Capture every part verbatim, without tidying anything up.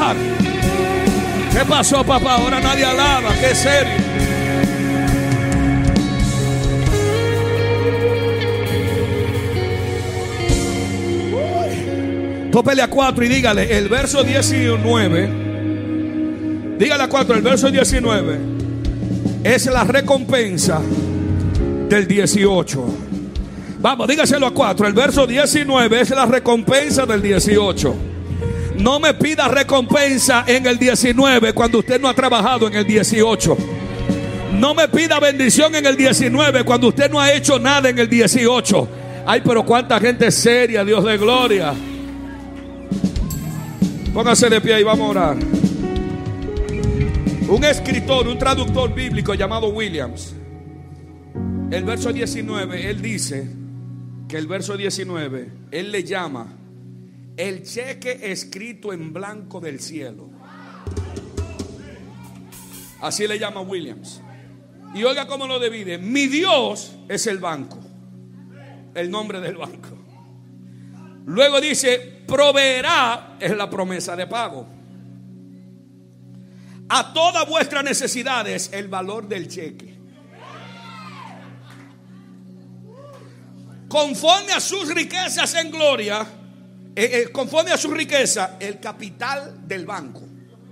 alabar. ¿Qué pasó, papá? Ahora nadie alaba. Qué serio. Tópele a cuatro y dígale el verso diecinueve. Dígale a cuatro, el verso diecinueve es la recompensa del dieciocho. Vamos, dígaselo a cuatro. El verso diecinueve es la recompensa del dieciocho. No me pida recompensa en el diecinueve cuando usted no ha trabajado en el dieciocho. No me pida bendición en el diecinueve cuando usted no ha hecho nada en el dieciocho. Ay, pero cuánta gente seria, Dios de gloria. Póngase de pie y vamos a orar. Un escritor, un traductor bíblico llamado Williams, el verso diecinueve, él dice que el verso diecinueve, él le llama el cheque escrito en blanco del cielo. Así le llama Williams. Y oiga cómo lo divide. Mi Dios es el banco, el nombre del banco. Luego dice, proveerá, es la promesa de pago. A todas vuestras necesidades, el valor del cheque. Conforme a sus riquezas en gloria, eh, eh, conforme a su riqueza, el capital del banco.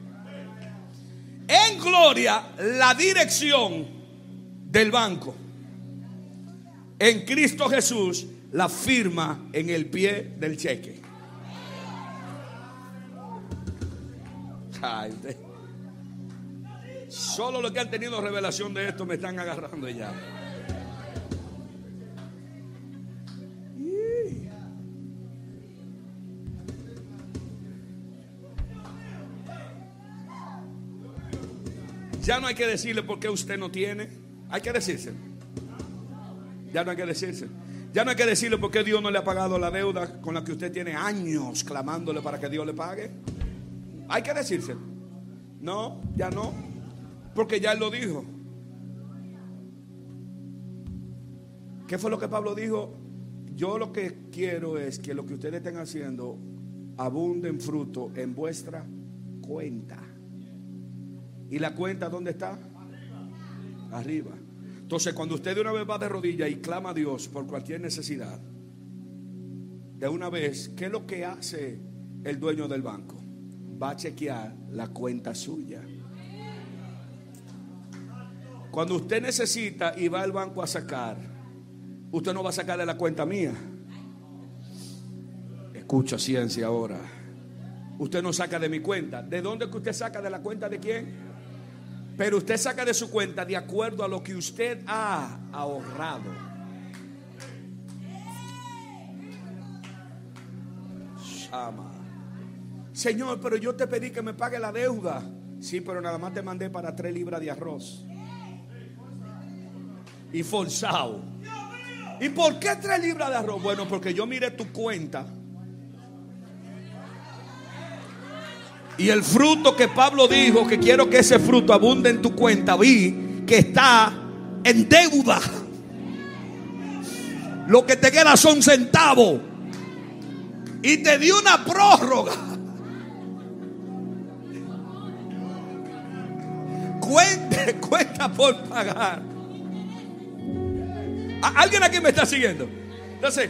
En gloria, la dirección del banco. En Cristo Jesús, la firma en el pie del cheque. Ay, usted. Solo los que han tenido revelación de esto me están agarrando ya. Ya no hay que decirle por qué usted no tiene. Hay que decirse. Ya no hay que decirse. Ya no hay que decirle por qué Dios no le ha pagado la deuda con la que usted tiene años clamándole para que Dios le pague. Hay que decirse. No, ya no. Porque ya Él lo dijo. ¿Qué fue lo que Pablo dijo? Yo lo que quiero es que lo que ustedes estén haciendo abunde en fruto en vuestra cuenta. ¿Y la cuenta dónde está? Arriba. Entonces, cuando usted de una vez va de rodillas y clama a Dios por cualquier necesidad, de una vez, ¿qué es lo que hace el dueño del banco? Va a chequear la cuenta suya. Cuando usted necesita y va al banco a sacar, usted no va a sacar de la cuenta mía. Escucha ciencia ahora. Usted no saca de mi cuenta. ¿De dónde que usted saca? ¿De la cuenta de quién? Pero usted saca de su cuenta de acuerdo a lo que usted ha ahorrado. Shama. Señor, pero yo te pedí que me pague la deuda. Sí, pero nada más te mandé para tres libras de arroz. Y forzado. ¿Y por qué tres libras de arroz? Bueno, porque yo miré tu cuenta. Y el fruto que Pablo dijo, que quiero que ese fruto abunde en tu cuenta, vi que está en deuda. Lo que te queda son centavos. Y te dio una prórroga. Cuenta, cuenta por pagar. ¿Alguien aquí me está siguiendo? Entonces,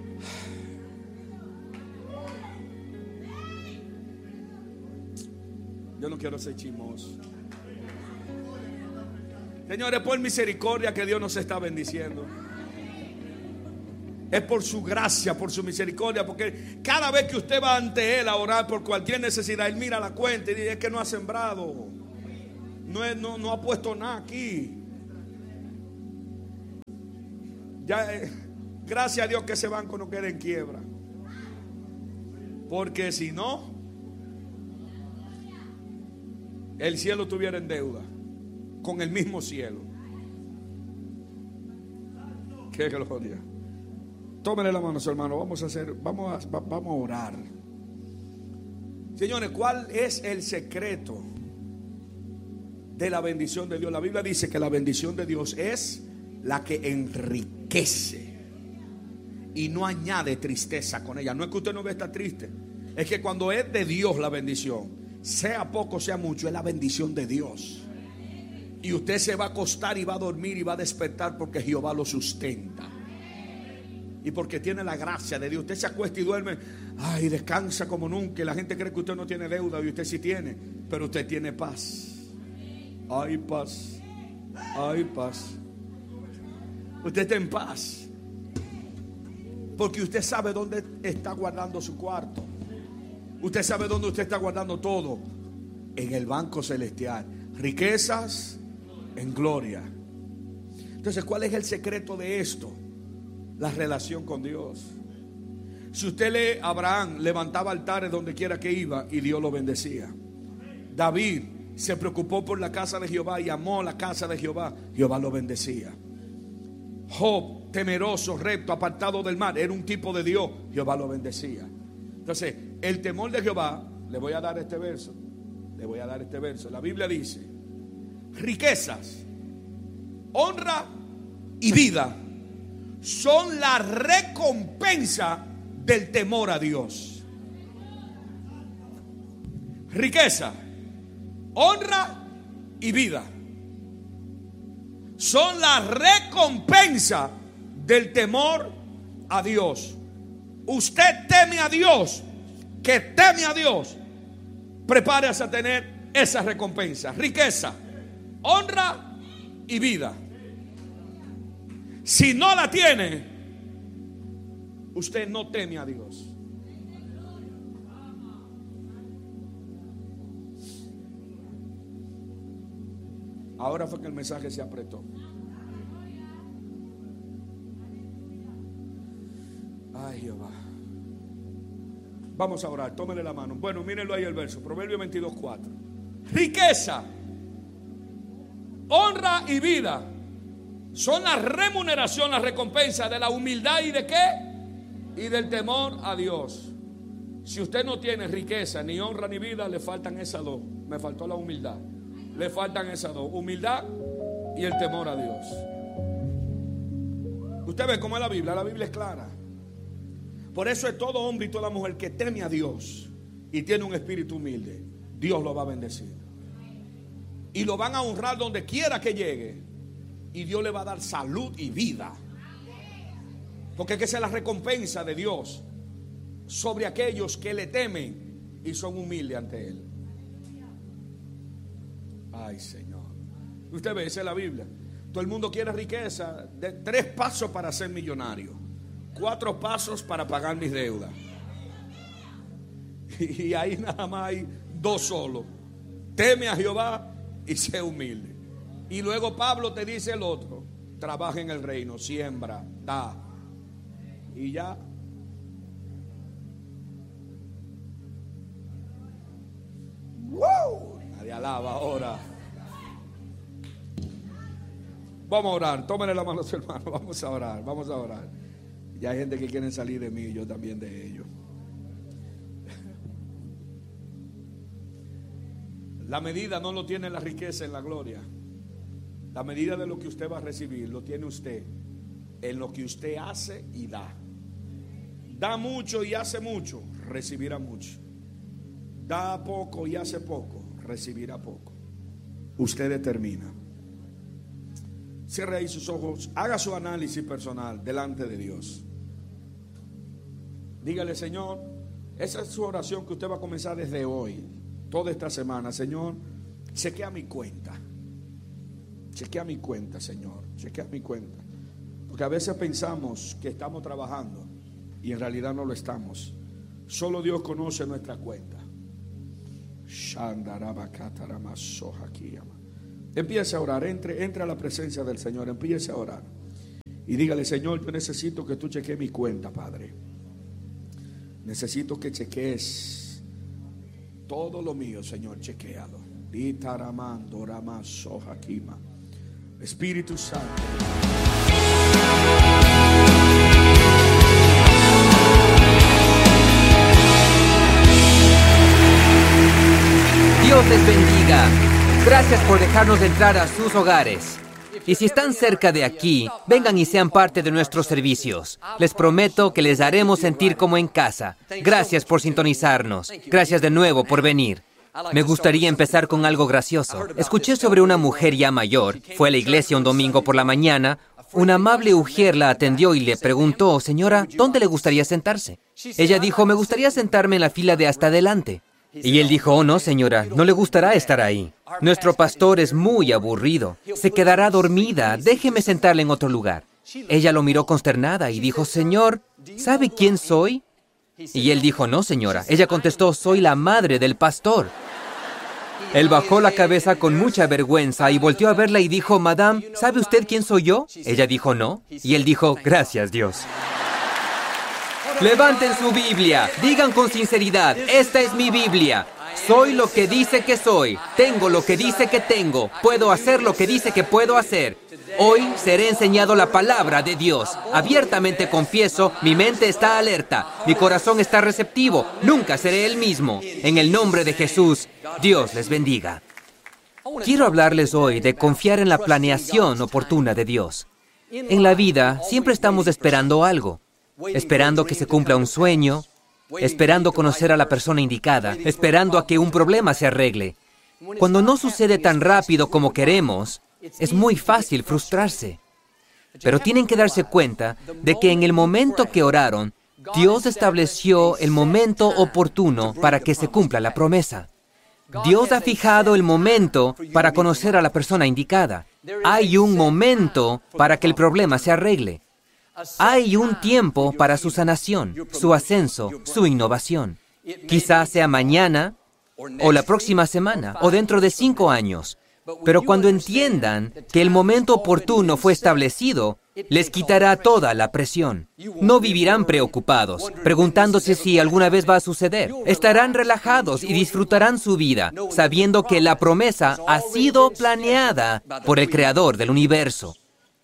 yo no quiero ser chismoso. Señores, por misericordia que Dios nos está bendiciendo. Es por su gracia, por su misericordia. Porque cada vez que usted va ante Él a orar por cualquier necesidad, Él mira la cuenta y dice: es que no ha sembrado. No, es, no, no ha puesto nada aquí. Ya, eh, gracias a Dios que ese banco no quede en quiebra. Porque si no, el cielo estuviera en deuda con el mismo cielo. Qué gloria. Tómele la mano a su hermano. Vamos a hacer, vamos a, vamos a orar. Señores, ¿cuál es el secreto de la bendición de Dios? La Biblia dice que la bendición de Dios es la que enriquece y no añade tristeza con ella. No es que usted no ve estar triste, es que cuando es de Dios la bendición, sea poco, sea mucho, es la bendición de Dios. Y usted se va a acostar y va a dormir y va a despertar porque Jehová lo sustenta. Y porque tiene la gracia de Dios. Usted se acuesta y duerme, ay, descansa como nunca. Y la gente cree que usted no tiene deuda y usted sí tiene, pero usted tiene paz. Hay paz, hay paz. Usted está en paz porque usted sabe dónde está guardando su cuarto. Usted sabe dónde usted está guardando todo. En el banco celestial. Riquezas en gloria. Entonces, ¿cuál es el secreto de esto? La relación con Dios. Si usted lee, Abraham levantaba altares donde quiera que iba y Dios lo bendecía. David se preocupó por la casa de Jehová y amó la casa de Jehová. Jehová lo bendecía. Job, temeroso, recto, apartado del mal, era un tipo de Dios. Jehová lo bendecía. Entonces, el temor de Jehová, le voy a dar este verso. Le voy a dar este verso. La Biblia dice: riquezas, honra y vida son la recompensa del temor a Dios. Riqueza, honra y vida son la recompensa del temor a Dios. Usted teme a Dios, que teme a Dios, prepárese a tener esa recompensa: riqueza, honra y vida. Si no la tiene, usted no teme a Dios. Ahora fue que el mensaje se apretó. Ay, Jehová. Vamos a orar, tómele la mano. Bueno, mírenlo ahí el verso, Proverbios veintidós, cuatro. Riqueza, honra y vida son la remuneración, la recompensa de la humildad y de qué? Y del temor a Dios. Si usted no tiene riqueza, ni honra, ni vida, le faltan esas dos. Me faltó la humildad. Le faltan esas dos: humildad y el temor a Dios. Usted ve cómo es la Biblia. La Biblia es clara. Por eso es todo hombre y toda mujer que teme a Dios y tiene un espíritu humilde, Dios lo va a bendecir. Y lo van a honrar donde quiera que llegue. Y Dios le va a dar salud y vida. Porque es que esa es la recompensa de Dios sobre aquellos que le temen y son humildes ante Él. Ay, Señor. Usted ve, esa es la Biblia. Todo el mundo quiere riqueza. De tres pasos para ser millonario. Cuatro pasos para pagar mis deudas. Y ahí nada más hay dos solo: teme a Jehová y sé humilde. Y luego Pablo te dice el otro: trabaja en el reino, siembra, da. Y ya. ¡Wow! Nadie alaba ahora. Vamos a orar. Tómenle la mano a su hermano. Vamos a orar. Vamos a orar. Ya hay gente que quiere salir de mí y yo también de ellos. La medida no lo tiene la riqueza en la gloria. La medida de lo que usted va a recibir lo tiene usted en lo que usted hace y da. Da mucho y hace mucho, recibirá mucho. Da poco y hace poco, recibirá poco. Usted determina. Cierre ahí sus ojos, haga su análisis personal delante de Dios. Dígale: Señor, esa es su oración que usted va a comenzar desde hoy, toda esta semana. Señor, chequea mi cuenta. Chequea mi cuenta, Señor. Chequea mi cuenta. Porque a veces pensamos que estamos trabajando y en realidad no lo estamos. Solo Dios conoce nuestra cuenta. Empiece a orar. Entre, entre a la presencia del Señor. Empiece a orar. Y dígale: Señor, yo necesito que tú chequees mi cuenta, Padre. Necesito que chequees todo lo mío, Señor. Chequéalo. Espíritu Santo. Dios les bendiga. Gracias por dejarnos entrar a sus hogares. Y si están cerca de aquí, vengan y sean parte de nuestros servicios. Les prometo que les haremos sentir como en casa. Gracias por sintonizarnos. Gracias de nuevo por venir. Me gustaría empezar con algo gracioso. Escuché sobre una mujer ya mayor. Fue a la iglesia un domingo por la mañana. Una amable ujier la atendió y le preguntó, señora, ¿dónde le gustaría sentarse? Ella dijo, me gustaría sentarme en la fila de hasta adelante. Y él dijo, oh no, señora, no le gustará estar ahí. Nuestro pastor es muy aburrido. Se quedará dormida. Déjeme sentarle en otro lugar. Ella lo miró consternada y dijo, señor, ¿sabe quién soy? Y él dijo, no, señora. Ella contestó, soy la madre del pastor. Él bajó la cabeza con mucha vergüenza y volteó a verla y dijo, Madame, ¿sabe usted quién soy yo? Ella dijo, no. Y él dijo, gracias, Dios. Levanten su Biblia. Digan con sinceridad, esta es mi Biblia. Soy lo que dice que soy. Tengo lo que dice que tengo. Puedo hacer lo que dice que puedo hacer. Hoy seré enseñado la palabra de Dios. Abiertamente confieso, mi mente está alerta. Mi corazón está receptivo. Nunca seré el mismo. En el nombre de Jesús, Dios les bendiga. Quiero hablarles hoy de confiar en la planeación oportuna de Dios. En la vida siempre estamos esperando algo. Esperando que se cumpla un sueño, esperando conocer a la persona indicada, esperando a que un problema se arregle. Cuando no sucede tan rápido como queremos, es muy fácil frustrarse. Pero tienen que darse cuenta de que en el momento que oraron, Dios estableció el momento oportuno para que se cumpla la promesa. Dios ha fijado el momento para conocer a la persona indicada. Hay un momento para que el problema se arregle. Hay un tiempo para su sanación, su ascenso, su innovación. Quizás sea mañana, o la próxima semana, o dentro de cinco años. Pero cuando entiendan que el momento oportuno fue establecido, les quitará toda la presión. No vivirán preocupados, preguntándose si alguna vez va a suceder. Estarán relajados y disfrutarán su vida, sabiendo que la promesa ha sido planeada por el Creador del universo.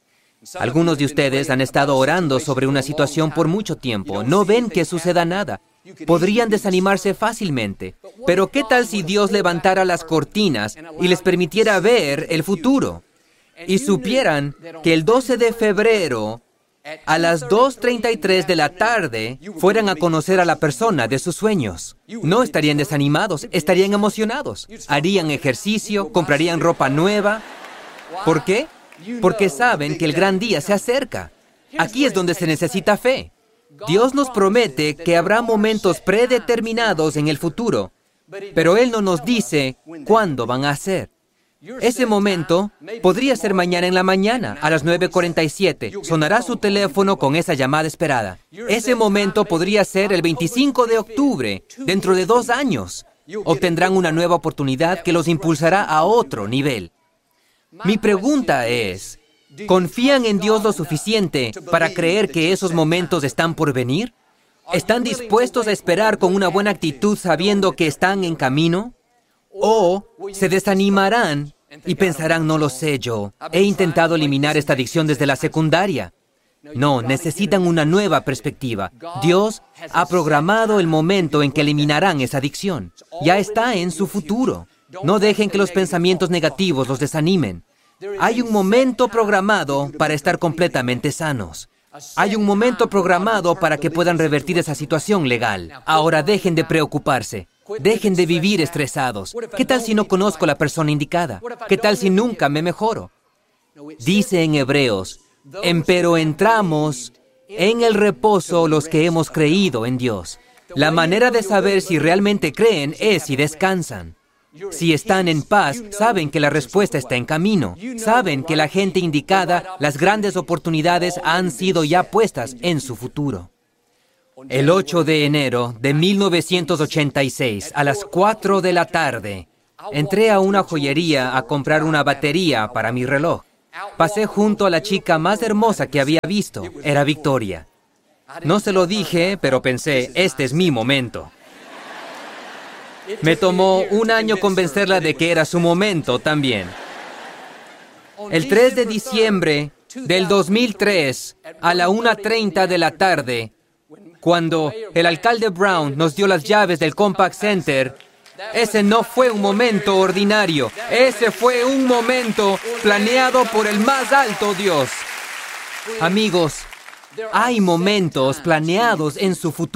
Algunos de ustedes han estado orando sobre una situación por mucho tiempo. No ven que suceda nada. Podrían desanimarse fácilmente. Pero ¿qué tal si Dios levantara las cortinas y les permitiera ver el futuro? Y supieran que el doce de febrero, a las dos treinta y tres de la tarde, fueran a conocer a la persona de sus sueños. No estarían desanimados, estarían emocionados. Harían ejercicio, comprarían ropa nueva. ¿Por qué? Porque saben que el gran día se acerca. Aquí es donde se necesita fe. Dios nos promete que habrá momentos predeterminados en el futuro, pero Él no nos dice cuándo van a ser. Ese momento podría ser mañana en la mañana, a las nueve cuarenta y siete. Sonará su teléfono con esa llamada esperada. Ese momento podría ser el veinticinco de octubre, dentro de dos años. Obtendrán una nueva oportunidad que los impulsará a otro nivel. Mi pregunta es, ¿confían en Dios lo suficiente para creer que esos momentos están por venir? ¿Están dispuestos a esperar con una buena actitud sabiendo que están en camino? ¿O se desanimarán y pensarán, no lo sé yo, he intentado eliminar esta adicción desde la secundaria? No, necesitan una nueva perspectiva. Dios ha programado el momento en que eliminarán esa adicción. Ya está en su futuro. No dejen que los pensamientos negativos los desanimen. Hay un momento programado para estar completamente sanos. Hay un momento programado para que puedan revertir esa situación legal. Ahora dejen de preocuparse. Dejen de vivir estresados. ¿Qué tal si no conozco a la persona indicada? ¿Qué tal si nunca me mejoro? Dice en Hebreos, empero entramos en el reposo los que hemos creído en Dios. La manera de saber si realmente creen es si descansan. Si están en paz, saben que la respuesta está en camino. Saben que la gente indicada, las grandes oportunidades han sido ya puestas en su futuro. El ocho de enero de mil novecientos ochenta y seis, a las cuatro de la tarde, entré a una joyería a comprar una batería para mi reloj. Pasé junto a la chica más hermosa que había visto. Era Victoria. No se lo dije, pero pensé, este es mi momento. Me tomó un año convencerla de que era su momento también. El tres de diciembre del dos mil tres, a la una treinta de la tarde, cuando el alcalde Brown nos dio las llaves del Compaq Center, ese no fue un momento ordinario. Ese fue un momento planeado por el más alto Dios. Amigos, hay momentos planeados en su futuro.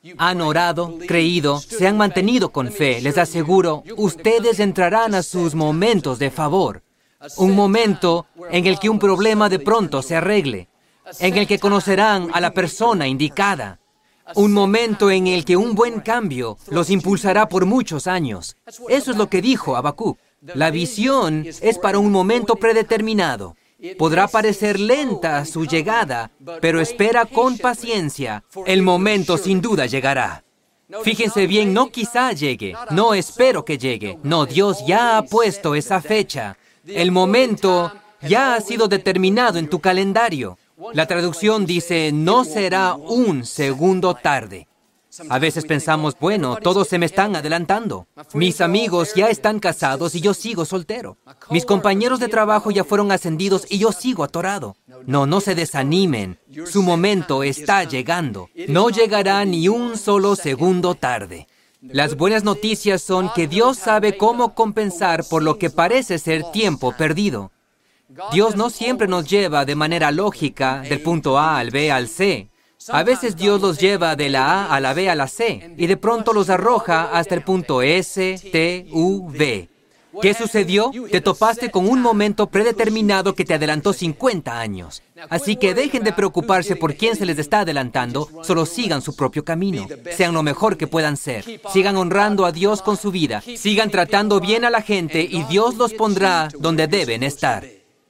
Han orado, creído, se han mantenido con fe. Les aseguro, ustedes entrarán a sus momentos de favor. Un momento en el que un problema de pronto se arregle. En el que conocerán a la persona indicada. Un momento en el que un buen cambio los impulsará por muchos años. Eso es lo que dijo Habacuc. La visión es para un momento predeterminado. Podrá parecer lenta su llegada, pero espera con paciencia. El momento sin duda llegará. Fíjense bien, no quizá llegue, no espero que llegue. No, Dios ya ha puesto esa fecha. El momento ya ha sido determinado en tu calendario. La traducción dice, no será un segundo tarde. A veces pensamos, bueno, todos se me están adelantando. Mis amigos ya están casados y yo sigo soltero. Mis compañeros de trabajo ya fueron ascendidos y yo sigo atorado. No, no se desanimen. Su momento está llegando. No llegará ni un solo segundo tarde. Las buenas noticias son que Dios sabe cómo compensar por lo que parece ser tiempo perdido. Dios no siempre nos lleva de manera lógica del punto A al B al C. A veces Dios los lleva de la A a la B a la C y de pronto los arroja hasta el punto S, T, U, V. ¿Qué sucedió? Te topaste con un momento predeterminado que te adelantó cincuenta años. Así que dejen de preocuparse por quién se les está adelantando, solo sigan su propio camino. Sean lo mejor que puedan ser. Sigan honrando a Dios con su vida. Sigan tratando bien a la gente y Dios los pondrá donde deben estar.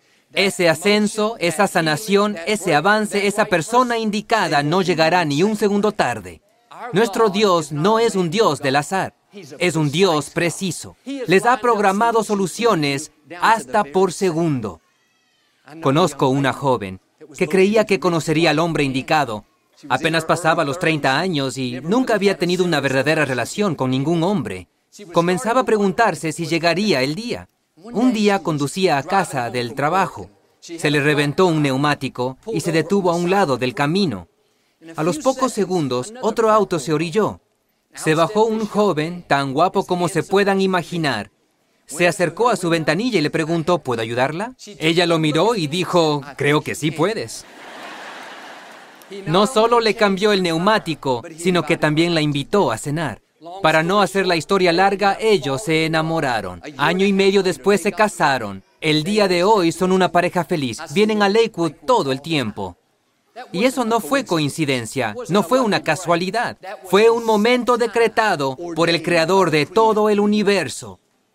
Ese ascenso, esa sanación, ese avance, esa persona indicada no llegará ni un segundo tarde. Nuestro Dios no es un Dios del azar, es un Dios preciso. Les ha programado soluciones hasta por segundo. Conozco una joven que creía que conocería al hombre indicado. Apenas pasaba los treinta años y nunca había tenido una verdadera relación con ningún hombre. Comenzaba a preguntarse si llegaría el día. Un día conducía a casa del trabajo. Se le reventó un neumático y se detuvo a un lado del camino. A los pocos segundos, otro auto se orilló. Se bajó un joven, tan guapo como se puedan imaginar. Se acercó a su ventanilla y le preguntó, ¿puedo ayudarla? Ella lo miró y dijo, creo que sí puedes. No solo le cambió el neumático, sino que también la invitó a cenar. Para no hacer la historia larga, ellos se enamoraron. Año y medio después se casaron. El día de hoy son una pareja feliz. Vienen a Lakewood todo el tiempo. Y eso no fue coincidencia, no fue una casualidad. Fue un momento decretado por el Creador de todo el universo.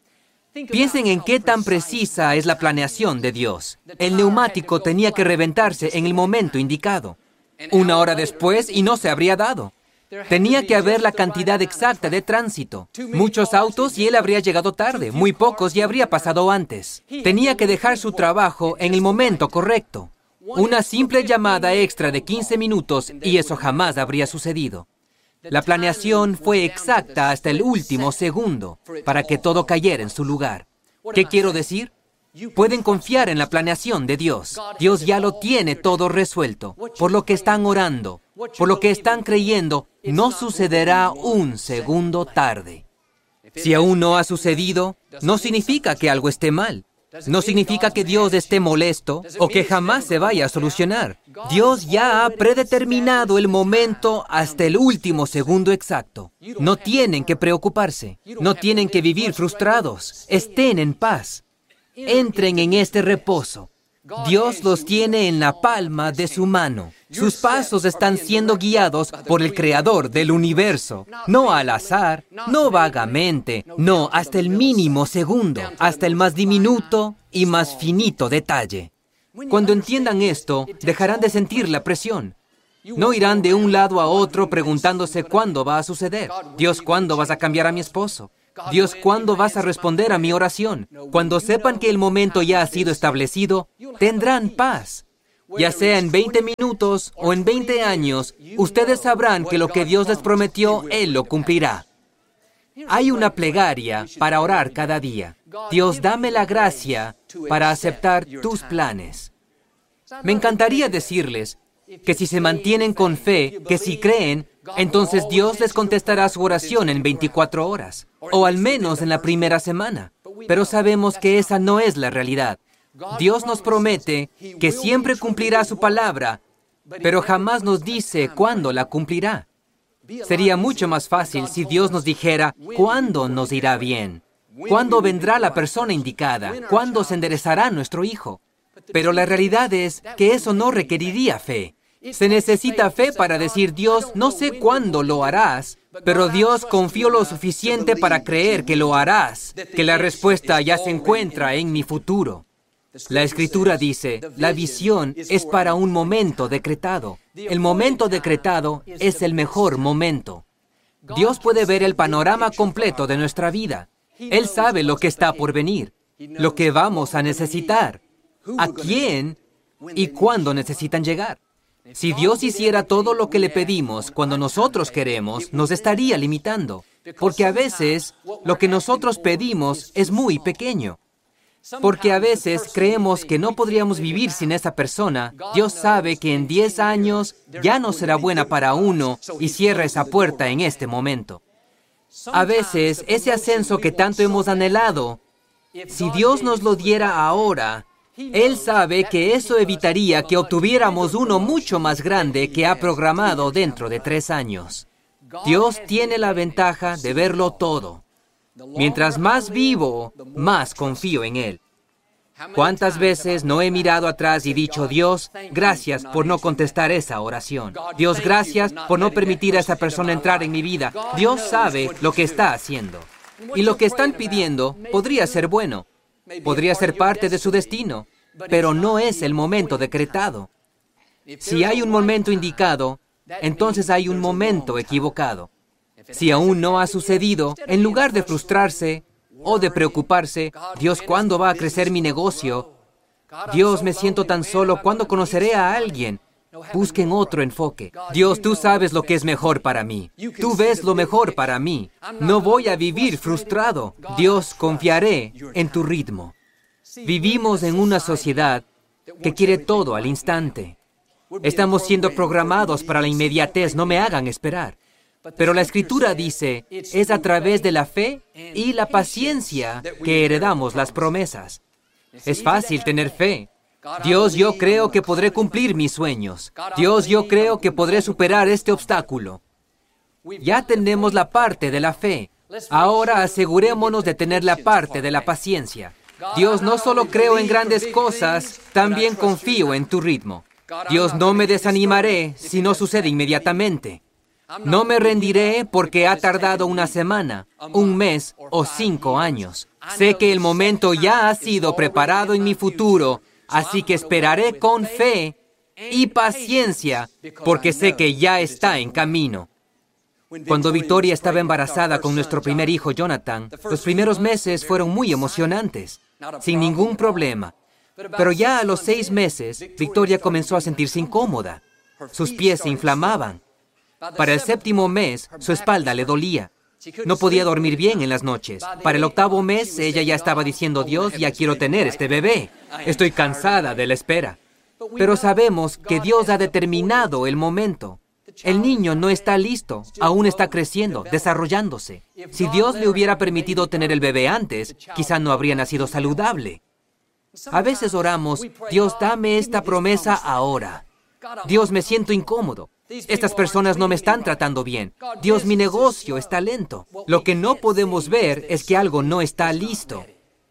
Piensen en qué tan precisa es la planeación de Dios. El neumático tenía que reventarse en el momento indicado. Una hora después y no se habría dado. Tenía que haber la cantidad exacta de tránsito. Muchos autos y él habría llegado tarde, muy pocos y habría pasado antes. Tenía que dejar su trabajo en el momento correcto. Una simple llamada extra de quince minutos y eso jamás habría sucedido. La planeación fue exacta hasta el último segundo para que todo cayera en su lugar. ¿Qué quiero decir? Pueden confiar en la planeación de Dios. Dios ya lo tiene todo resuelto. Por lo que están orando, por lo que están creyendo, no sucederá un segundo tarde. Si aún no ha sucedido, no significa que algo esté mal. No significa que Dios esté molesto o que jamás se vaya a solucionar. Dios ya ha predeterminado el momento hasta el último segundo exacto. No tienen que preocuparse. No tienen que vivir frustrados. Estén en paz. Entren en este reposo. Dios los tiene en la palma de su mano. Sus pasos están siendo guiados por el Creador del universo. No al azar, no vagamente, no hasta el mínimo segundo, hasta el más diminuto y más finito detalle. Cuando entiendan esto, dejarán de sentir la presión. No irán de un lado a otro preguntándose cuándo va a suceder. Dios, ¿cuándo vas a cambiar a mi esposo? Dios, ¿cuándo vas a responder a mi oración? Cuando sepan que el momento ya ha sido establecido, tendrán paz. Ya sea en veinte minutos o en veinte años, ustedes sabrán que lo que Dios les prometió, Él lo cumplirá. Hay una plegaria para orar cada día. Dios, dame la gracia para aceptar tus planes. Me encantaría decirles que si se mantienen con fe, que si creen, entonces Dios les contestará su oración en veinticuatro horas, o al menos en la primera semana. Pero sabemos que esa no es la realidad. Dios nos promete que siempre cumplirá su palabra, pero jamás nos dice cuándo la cumplirá. Sería mucho más fácil si Dios nos dijera cuándo nos irá bien, cuándo vendrá la persona indicada, cuándo se enderezará nuestro hijo. Pero la realidad es que eso no requeriría fe. Se necesita fe para decir, Dios, no sé cuándo lo harás, pero Dios, confío lo suficiente para creer que lo harás, que la respuesta ya se encuentra en mi futuro. La Escritura dice, la visión es para un momento decretado. El momento decretado es el mejor momento. Dios puede ver el panorama completo de nuestra vida. Él sabe lo que está por venir, lo que vamos a necesitar, a quién y cuándo necesitan llegar. Si Dios hiciera todo lo que le pedimos cuando nosotros queremos, nos estaría limitando, porque a veces lo que nosotros pedimos es muy pequeño. Porque a veces creemos que no podríamos vivir sin esa persona. Dios sabe que en diez años ya no será buena para uno y cierra esa puerta en este momento. A veces ese ascenso que tanto hemos anhelado, si Dios nos lo diera ahora, Él sabe que eso evitaría que obtuviéramos uno mucho más grande que ha programado dentro de tres años. Dios tiene la ventaja de verlo todo. Mientras más vivo, más confío en Él. ¿Cuántas veces no he mirado atrás y dicho, Dios, gracias por no contestar esa oración? Dios, gracias por no permitir a esa persona entrar en mi vida. Dios sabe lo que está haciendo. Y lo que están pidiendo podría ser bueno. Podría ser parte de su destino, pero no es el momento decretado. Si hay un momento indicado, entonces hay un momento equivocado. Si aún no ha sucedido, en lugar de frustrarse o de preocuparse, Dios, ¿cuándo va a crecer mi negocio? Dios, me siento tan solo, ¿cuándo conoceré a alguien? Busquen otro enfoque. Dios, tú sabes lo que es mejor para mí. Tú ves lo mejor para mí. No voy a vivir frustrado. Dios, confiaré en tu ritmo. Vivimos en una sociedad que quiere todo al instante. Estamos siendo programados para la inmediatez, no me hagan esperar. Pero la Escritura dice, es a través de la fe y la paciencia que heredamos las promesas. Es fácil tener fe. Dios, yo creo que podré cumplir mis sueños. Dios, yo creo que podré superar este obstáculo. Ya tenemos la parte de la fe. Ahora asegurémonos de tener la parte de la paciencia. Dios, no solo creo en grandes cosas, también confío en tu ritmo. Dios, no me desanimaré si no sucede inmediatamente. No me rendiré porque ha tardado una semana, un mes o cinco años. Sé que el momento ya ha sido preparado en mi futuro, así que esperaré con fe y paciencia porque sé que ya está en camino. Cuando Victoria estaba embarazada con nuestro primer hijo, Jonathan, los primeros meses fueron muy emocionantes, sin ningún problema. Pero ya a los seis meses, Victoria comenzó a sentirse incómoda. Sus pies se inflamaban. Para el séptimo mes, su espalda le dolía. No podía dormir bien en las noches. Para el octavo mes, ella ya estaba diciendo, Dios, ya quiero tener este bebé. Estoy cansada de la espera. Pero sabemos que Dios ha determinado el momento. El niño no está listo, aún está creciendo, desarrollándose. Si Dios le hubiera permitido tener el bebé antes, quizá no habría nacido saludable. A veces oramos, Dios, dame esta promesa ahora. Dios, me siento incómodo. Estas personas no me están tratando bien. Dios, mi negocio está lento. Lo que no podemos ver es que algo no está listo.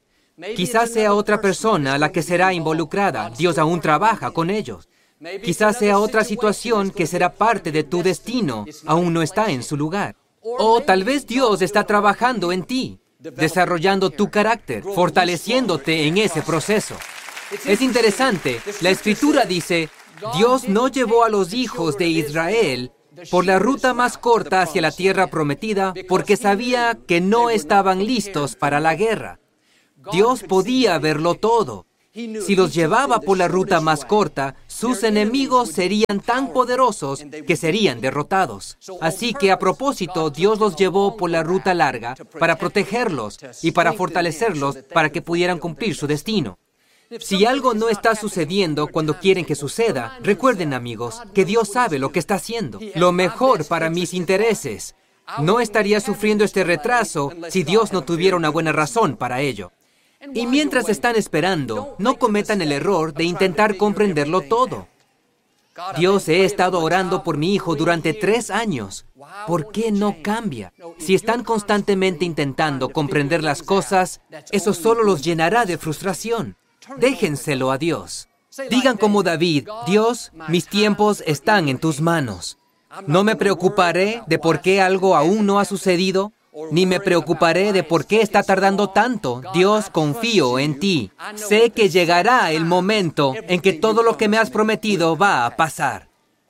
Quizás sea otra persona la que será involucrada. Dios aún trabaja con ellos. Quizás sea otra situación que será parte de tu destino. Aún no está en su lugar. O tal vez Dios está trabajando en ti, desarrollando tu carácter, fortaleciéndote en ese proceso. Es interesante. La Escritura dice, Dios no llevó a los hijos de Israel por la ruta más corta hacia la tierra prometida porque sabía que no estaban listos para la guerra. Dios podía verlo todo. Si los llevaba por la ruta más corta, sus enemigos serían tan poderosos que serían derrotados. Así que a propósito, Dios los llevó por la ruta larga para protegerlos y para fortalecerlos para que pudieran cumplir su destino. Si algo no está sucediendo cuando quieren que suceda, recuerden, amigos, que Dios sabe lo que está haciendo. Lo mejor para mis intereses. No estaría sufriendo este retraso si Dios no tuviera una buena razón para ello. Y mientras están esperando, no cometan el error de intentar comprenderlo todo. Dios, he estado orando por mi hijo durante tres años. ¿Por qué no cambia? Si están constantemente intentando comprender las cosas, eso solo los llenará de frustración. Déjenselo a Dios. Digan como David, Dios, mis tiempos están en tus manos. No me preocuparé de por qué algo aún no ha sucedido, ni me preocuparé de por qué está tardando tanto. Dios, confío en ti. Sé que llegará el momento en que todo lo que me has prometido va a pasar.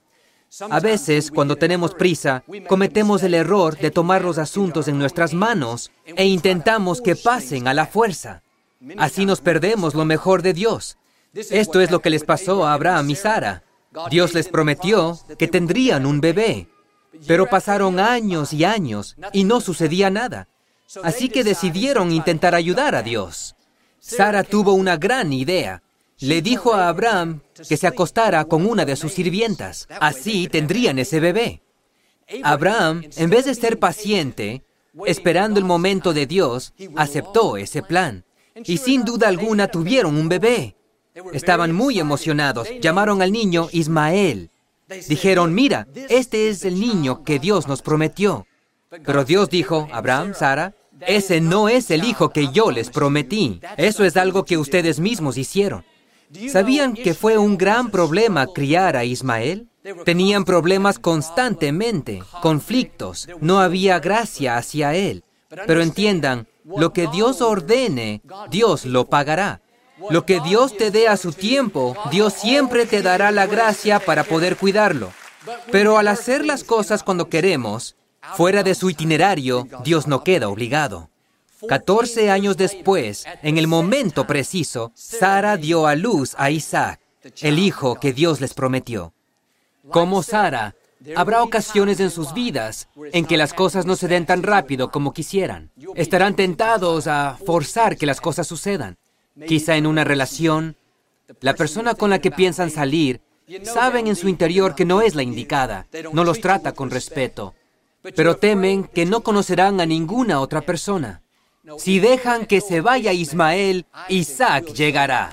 A veces, cuando tenemos prisa, cometemos el error de tomar los asuntos en nuestras manos e intentamos que pasen a la fuerza. Así nos perdemos lo mejor de Dios. Esto es lo que les pasó a Abraham y Sara. Dios les prometió que tendrían un bebé, pero pasaron años y años y no sucedía nada. Así que decidieron intentar ayudar a Dios. Sara tuvo una gran idea. Le dijo a Abraham que se acostara con una de sus sirvientas. Así tendrían ese bebé. Abraham, en vez de ser paciente, esperando el momento de Dios, aceptó ese plan. Y sin duda alguna tuvieron un bebé. Estaban muy emocionados. Llamaron al niño Ismael. Dijeron, mira, este es el niño que Dios nos prometió. Pero Dios dijo, Abraham, Sara, ese no es el hijo que yo les prometí. Eso es algo que ustedes mismos hicieron. ¿Sabían que fue un gran problema criar a Ismael? Tenían problemas constantemente, conflictos. No había gracia hacia él. Pero entiendan, lo que Dios ordene, Dios lo pagará. Lo que Dios te dé a su tiempo, Dios siempre te dará la gracia para poder cuidarlo. Pero al hacer las cosas cuando queremos, fuera de su itinerario, Dios no queda obligado. Catorce años después, en el momento preciso, Sara dio a luz a Isaac, el hijo que Dios les prometió. Como Sara, habrá ocasiones en sus vidas en que las cosas no se den tan rápido como quisieran. Estarán tentados a forzar que las cosas sucedan. Quizá en una relación, la persona con la que piensan salir, saben en su interior que no es la indicada, no los trata con respeto, pero temen que no conocerán a ninguna otra persona. Si dejan que se vaya Ismael, Isaac llegará.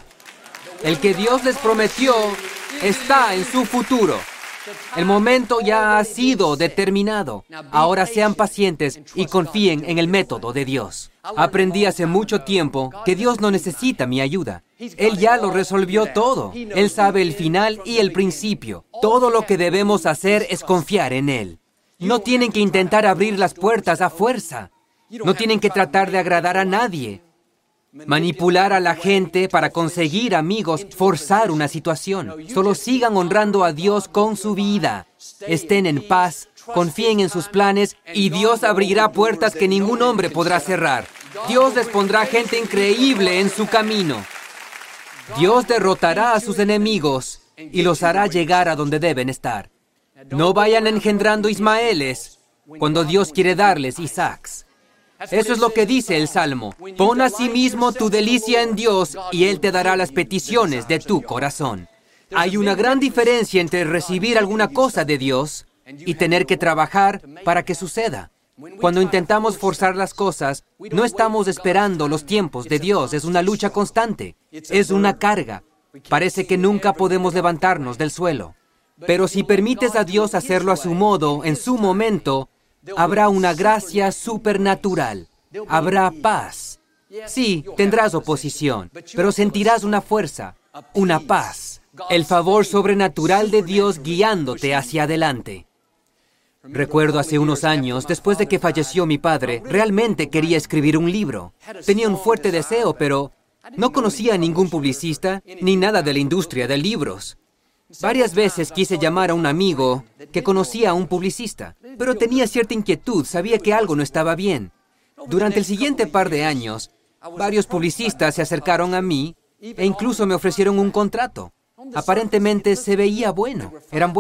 El que Dios les prometió está en su futuro. El momento ya ha sido determinado. Ahora sean pacientes y confíen en el método de Dios. Aprendí hace mucho tiempo que Dios no necesita mi ayuda. Él ya lo resolvió todo. Él sabe el final y el principio. Todo lo que debemos hacer es confiar en Él. No tienen que intentar abrir las puertas a fuerza. No tienen que tratar de agradar a nadie. Manipular a la gente para conseguir amigos, forzar una situación. Solo sigan honrando a Dios con su vida. Estén en paz, confíen en sus planes y Dios abrirá puertas que ningún hombre podrá cerrar. Dios les pondrá gente increíble en su camino. Dios derrotará a sus enemigos y los hará llegar a donde deben estar. No vayan engendrando Ismaeles cuando Dios quiere darles Isaacs. Eso es lo que dice el Salmo. Pon a sí mismo tu delicia en Dios y Él te dará las peticiones de tu corazón. Hay una gran diferencia entre recibir alguna cosa de Dios y tener que trabajar para que suceda. Cuando intentamos forzar las cosas, no estamos esperando los tiempos de Dios. Es una lucha constante. Es una carga. Parece que nunca podemos levantarnos del suelo. Pero si permites a Dios hacerlo a su modo, en su momento, habrá una gracia supernatural. Habrá paz. Sí, tendrás oposición, pero sentirás una fuerza, una paz, el favor sobrenatural de Dios guiándote hacia adelante. Recuerdo hace unos años, después de que falleció mi padre, realmente quería escribir un libro. Tenía un fuerte deseo, pero no conocía a ningún publicista ni nada de la industria de libros. Varias veces quise llamar a un amigo que conocía a un publicista, pero tenía cierta inquietud, sabía que algo no estaba bien. Durante el siguiente par de años, varios publicistas se acercaron a mí e incluso me ofrecieron un contrato. Aparentemente se veía bueno, eran buenos.